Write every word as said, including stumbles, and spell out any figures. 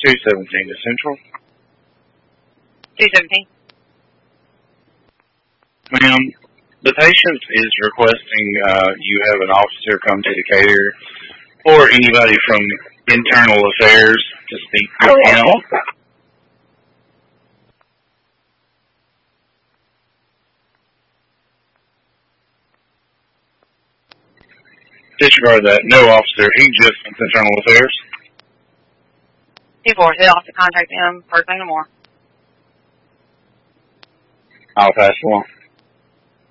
two seventeen to Central. two seventeen. Ma'am, the patient is requesting uh, you have an officer come to Decatur or anybody from internal affairs to speak with him. Disregard that. No officer. He just wants internal affairs. two four, they'll have to contact him first thing in the morning. I'll pass along.